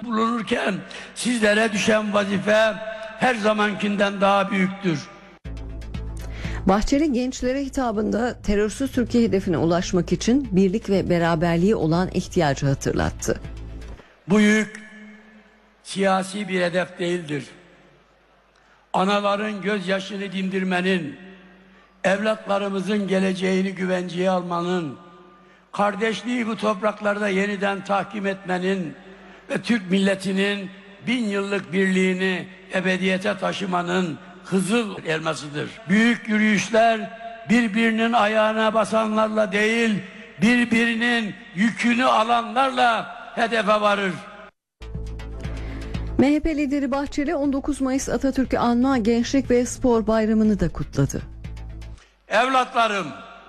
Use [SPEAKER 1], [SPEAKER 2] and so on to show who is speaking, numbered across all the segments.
[SPEAKER 1] bulunurken sizlere düşen vazife her zamankinden daha büyüktür.
[SPEAKER 2] Bahçeli gençlere hitabında terörsüz Türkiye hedefine ulaşmak için birlik ve beraberliği olan ihtiyacı hatırlattı.
[SPEAKER 1] Bu yük siyasi bir hedef değildir. Anaların gözyaşını dindirmenin, evlatlarımızın geleceğini güvenceye almanın, kardeşliği bu topraklarda yeniden tahkim etmenin ve Türk milletinin 1000 yıllık birliğini ebediyete taşımanın Hızır elmasıdır. Büyük yürüyüşler birbirinin ayağına basanlarla değil, birbirinin yükünü alanlarla hedefe varır.
[SPEAKER 2] MHP lideri Bahçeli 19 Mayıs Atatürk'ü anma Gençlik ve Spor Bayramı'nı da kutladı.
[SPEAKER 1] Evlatlarım,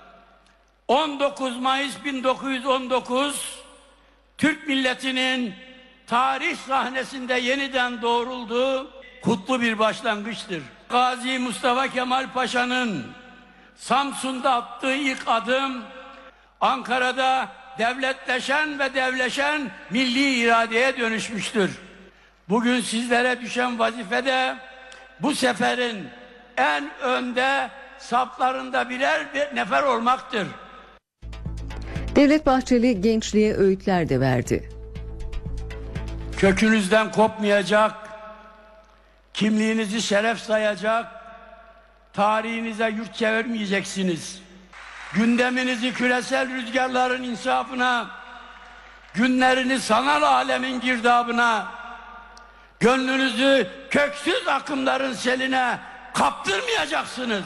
[SPEAKER 1] 19 Mayıs 1919 Türk milletinin tarih sahnesinde yeniden doğrulduğu kutlu bir başlangıçtır. Gazi Mustafa Kemal Paşa'nın Samsun'da attığı ilk adım Ankara'da devletleşen ve devleşen milli iradeye dönüşmüştür. Bugün sizlere düşen vazife de bu seferin en önde saflarında birer bir nefer olmaktır.
[SPEAKER 2] Devlet Bahçeli gençliğe öğütler de verdi.
[SPEAKER 1] Kökünüzden kopmayacak, kimliğinizi şeref sayacak, tarihinize yurt çevirmeyeceksiniz. Gündeminizi küresel rüzgarların insafına, günlerini sanal alemin girdabına, gönlünüzü köksüz akımların seline kaptırmayacaksınız.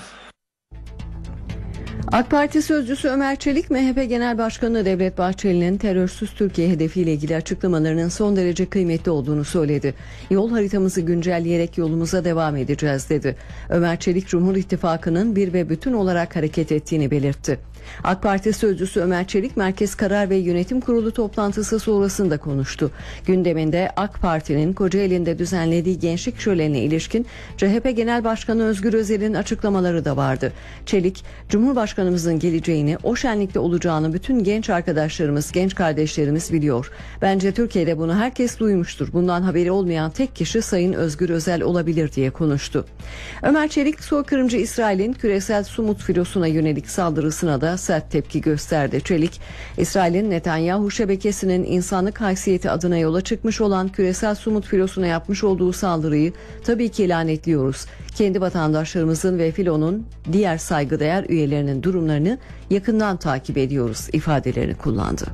[SPEAKER 2] AK Parti sözcüsü Ömer Çelik, MHP Genel Başkanı Devlet Bahçeli'nin terörsüz Türkiye hedefiyle ilgili açıklamalarının son derece kıymetli olduğunu söyledi. Yol haritamızı güncelleyerek yolumuza devam edeceğiz dedi. Ömer Çelik, Cumhur İttifakı'nın bir ve bütün olarak hareket ettiğini belirtti. AK Parti sözcüsü Ömer Çelik, Merkez Karar ve Yönetim Kurulu toplantısı sonrasında konuştu. Gündeminde AK Parti'nin Kocaeli'nde düzenlediği gençlik şölenine ilişkin CHP Genel Başkanı Özgür Özel'in açıklamaları da vardı. Çelik, Cumhurbaşkanımızın geleceğini, o şenlikte olacağını bütün genç arkadaşlarımız, genç kardeşlerimiz biliyor. Bence Türkiye'de bunu herkes duymuştur. Bundan haberi olmayan tek kişi Sayın Özgür Özel olabilir diye konuştu. Ömer Çelik, soykırımcı İsrail'in küresel Sumut filosuna yönelik saldırısına da sert tepki gösterdi. Çelik, İsrail'in Netanyahu şebekesinin insanlık haysiyeti adına yola çıkmış olan küresel Sumut filosuna yapmış olduğu saldırıyı tabii ki lanetliyoruz. Kendi vatandaşlarımızın ve filonun diğer saygıdeğer üyelerinin durumlarını yakından takip ediyoruz ifadelerini kullandı.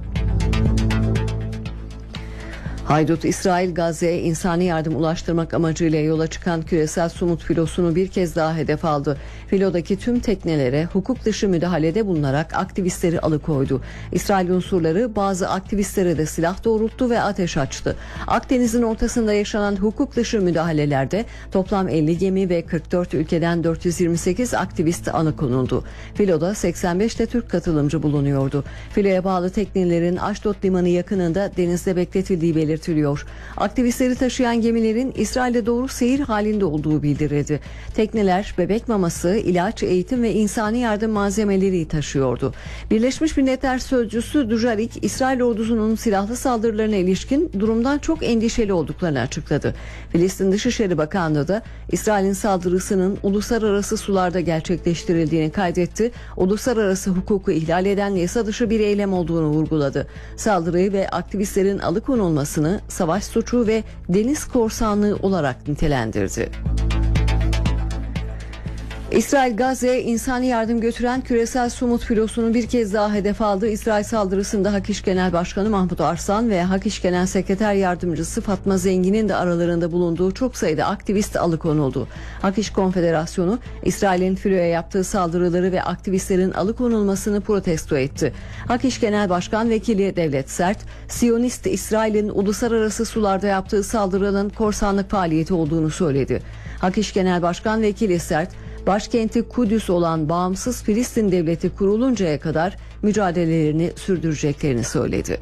[SPEAKER 2] Haydut İsrail, Gazze'ye insani yardım ulaştırmak amacıyla yola çıkan küresel Sumut filosunu bir kez daha hedef aldı. Filodaki tüm teknelere hukuk dışı müdahalede bulunarak aktivistleri alıkoydu. İsrail unsurları bazı aktivistlere de silah doğrulttu ve ateş açtı. Akdeniz'in ortasında yaşanan hukuk dışı müdahalelerde toplam 50 gemi ve 44 ülkeden 428 aktivist alıkonuldu. Filoda 85 de Türk katılımcı bulunuyordu. Filoya bağlı teknelerin Aşdod limanı yakınında denizde bekletildiği belirtildi. Aktivistleri taşıyan gemilerin İsrail'e doğru seyir halinde olduğu bildirildi. Tekneler bebek maması, ilaç, eğitim ve insani yardım malzemeleri taşıyordu. Birleşmiş Milletler Sözcüsü Dujarric, İsrail ordusunun silahlı saldırılarına ilişkin durumdan çok endişeli olduklarını açıkladı. Filistin Dışişleri Bakanlığı da İsrail'in saldırısının uluslararası sularda gerçekleştirildiğini kaydetti. Uluslararası hukuku ihlal eden yasa dışı bir eylem olduğunu vurguladı. Saldırıyı ve aktivistlerin alıkonulmasını savaş suçu ve deniz korsanlığı olarak nitelendirdi. İsrail, Gazze'ye insani yardım götüren küresel Sumut filosunu bir kez daha hedef aldı. İsrail saldırısında Hak İş Genel Başkanı Mahmut Arslan ve Hak İş Genel Sekreter Yardımcısı Fatma Zengin'in de aralarında bulunduğu çok sayıda aktivist alıkonuldu. Hak İş Konfederasyonu, İsrail'in filoya yaptığı saldırıları ve aktivistlerin alıkonulmasını protesto etti. Hak İş Genel Başkan Vekili Devlet Sert, Siyonist İsrail'in uluslararası sularda yaptığı saldırının korsanlık faaliyeti olduğunu söyledi. Hak İş Genel Başkan Vekili Sert, başkenti Kudüs olan bağımsız Filistin devleti kuruluncaya kadar mücadelelerini sürdüreceklerini söyledi.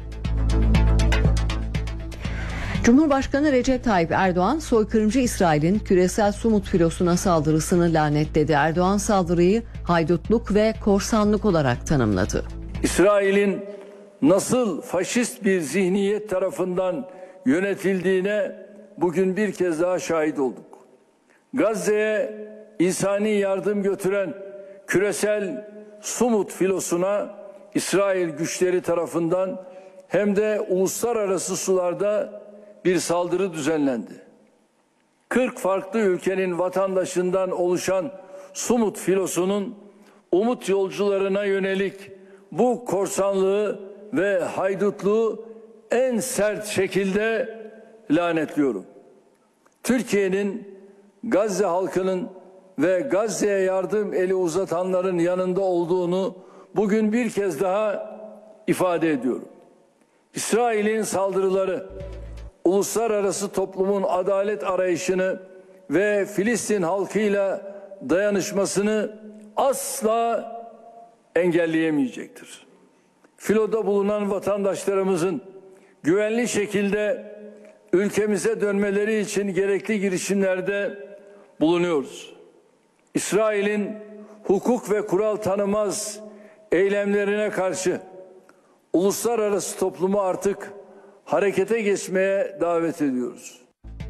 [SPEAKER 2] Cumhurbaşkanı Recep Tayyip Erdoğan, soykırımcı İsrail'in küresel Sumut filosuna saldırısını lanetledi. Erdoğan saldırıyı haydutluk ve korsanlık olarak tanımladı.
[SPEAKER 3] İsrail'in nasıl faşist bir zihniyet tarafından yönetildiğine bugün bir kez daha şahit olduk. Gazze'ye insani yardım götüren küresel Sumut filosuna İsrail güçleri tarafından hem de uluslararası sularda bir saldırı düzenlendi. 40 farklı ülkenin vatandaşından oluşan Sumut filosunun umut yolcularına yönelik bu korsanlığı ve haydutluğu en sert şekilde lanetliyorum. Türkiye'nin Gazze halkının ve Gazze'ye yardım eli uzatanların yanında olduğunu bugün bir kez daha ifade ediyorum. İsrail'in saldırıları, uluslararası toplumun adalet arayışını ve Filistin halkıyla dayanışmasını asla engelleyemeyecektir. Filoda bulunan vatandaşlarımızın güvenli şekilde ülkemize dönmeleri için gerekli girişimlerde bulunuyoruz. İsrail'in hukuk ve kural tanımaz eylemlerine karşı uluslararası toplumu artık harekete geçmeye davet ediyoruz.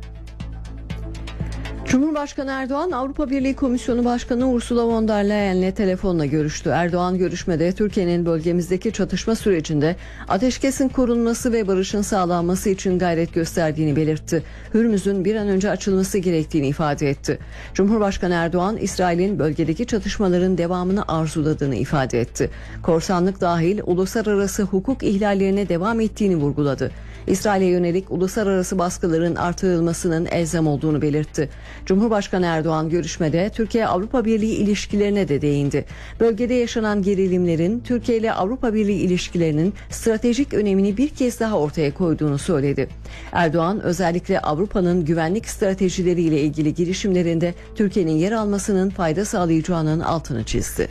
[SPEAKER 2] Cumhurbaşkanı Erdoğan, Avrupa Birliği Komisyonu Başkanı Ursula von der Leyen'le telefonla görüştü. Erdoğan görüşmede Türkiye'nin bölgemizdeki çatışma sürecinde ateşkesin korunması ve barışın sağlanması için gayret gösterdiğini belirtti. Hürmüz'ün bir an önce açılması gerektiğini ifade etti. Cumhurbaşkanı Erdoğan, İsrail'in bölgedeki çatışmaların devamını arzuladığını ifade etti. Korsanlık dahil uluslararası hukuk ihlallerine devam ettiğini vurguladı. İsrail'e yönelik uluslararası baskıların artırılmasının elzem olduğunu belirtti. Cumhurbaşkanı Erdoğan görüşmede Türkiye-Avrupa Birliği ilişkilerine de değindi. Bölgede yaşanan gerilimlerin Türkiye ile Avrupa Birliği ilişkilerinin stratejik önemini bir kez daha ortaya koyduğunu söyledi. Erdoğan özellikle Avrupa'nın güvenlik stratejileriyle ilgili girişimlerinde Türkiye'nin yer almasının fayda sağlayacağının altını çizdi.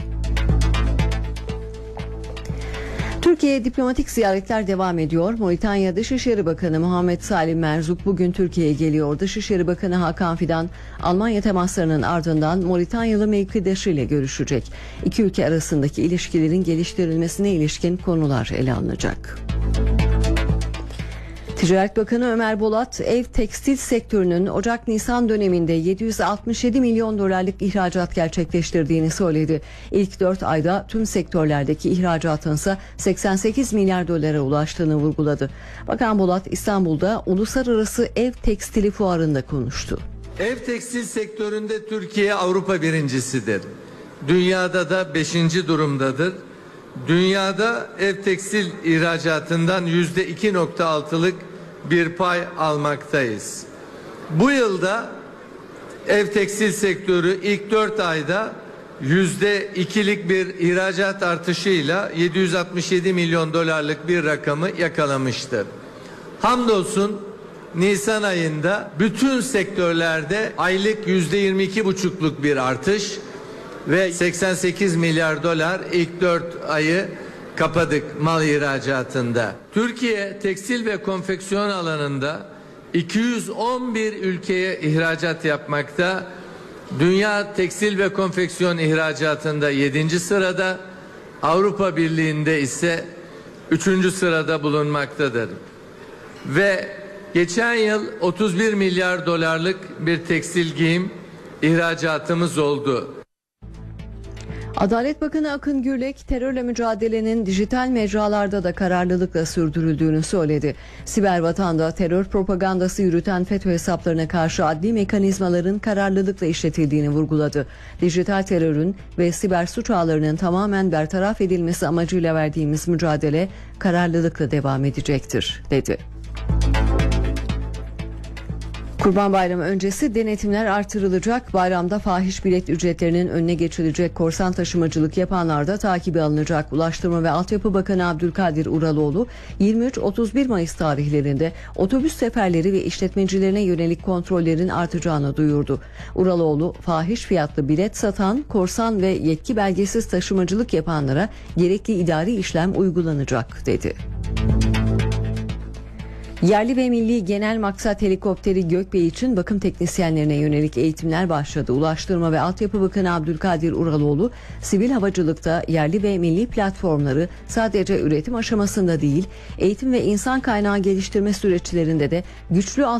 [SPEAKER 2] Türkiye'ye diplomatik ziyaretler devam ediyor. Moritanya Dışişleri Bakanı Muhammed Salim Merzuk bugün Türkiye'ye geliyor. Dışişleri Bakanı Hakan Fidan, Almanya temaslarının ardından Moritanyalı mevkidaşıyla görüşecek. İki ülke arasındaki ilişkilerin geliştirilmesine ilişkin konular ele alınacak. Ticaret Bakanı Ömer Bolat, ev tekstil sektörünün Ocak-Nisan döneminde 767 milyon dolarlık ihracat gerçekleştirdiğini söyledi. İlk 4 ayda tüm sektörlerdeki ihracatın ise 88 milyar dolara ulaştığını vurguladı. Bakan Bolat, İstanbul'da Uluslararası Ev Tekstili Fuarı'nda konuştu.
[SPEAKER 4] Ev tekstil sektöründe Türkiye Avrupa birincisidir. Dünyada da 5. durumdadır. Dünyada ev tekstil ihracatından %2.6'lık bir pay almaktayız. Bu yılda ev tekstil sektörü ilk 4 ayda %2'lik bir ihracat artışıyla 767 milyon dolarlık bir rakamı yakalamıştır. Hamdolsun Nisan ayında bütün sektörlerde aylık %22,5'luk bir artış ve 88 milyar dolar ilk 4 ayı kapadık mal ihracatında. Türkiye tekstil ve konfeksiyon alanında 211 ülkeye ihracat yapmakta. Dünya tekstil ve konfeksiyon ihracatında 7. sırada, Avrupa Birliği'nde ise 3. sırada bulunmaktadır. Ve geçen yıl 31 milyar dolarlık bir tekstil giyim ihracatımız oldu.
[SPEAKER 2] Adalet Bakanı Akın Gürlek, terörle mücadelenin dijital mecralarda da kararlılıkla sürdürüldüğünü söyledi. Siber vatanda terör propagandası yürüten FETÖ hesaplarına karşı adli mekanizmaların kararlılıkla işletildiğini vurguladı. Dijital terörün ve siber suç ağlarının tamamen bertaraf edilmesi amacıyla verdiğimiz mücadele kararlılıkla devam edecektir, dedi. Kurban Bayramı öncesi denetimler artırılacak. Bayramda fahiş bilet ücretlerinin önüne geçilecek. Korsan taşımacılık yapanlar da takibi alınacak. Ulaştırma ve Altyapı Bakanı Abdülkadir Uraloğlu 23-31 Mayıs tarihlerinde otobüs seferleri ve işletmecilerine yönelik kontrollerin artacağını duyurdu. Uraloğlu, fahiş fiyatlı bilet satan, korsan ve yetki belgesiz taşımacılık yapanlara gerekli idari işlem uygulanacak, dedi. Yerli ve milli genel maksat helikopteri Gökbey için bakım teknisyenlerine yönelik eğitimler başladı. Ulaştırma ve Altyapı Bakanı Abdülkadir Uraloğlu, sivil havacılıkta yerli ve milli platformları sadece üretim aşamasında değil, eğitim ve insan kaynağı geliştirme süreçlerinde de güçlü